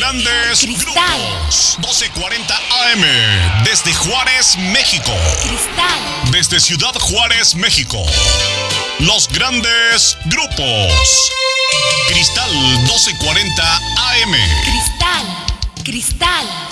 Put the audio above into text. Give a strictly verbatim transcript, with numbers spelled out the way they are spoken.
grandes Cristal. grupos. doce cuarenta A M desde Juárez, México. Cristal. Desde Ciudad Juárez, México. Los grandes grupos. Cristal doce cuarenta A M. Cristal. Cristal.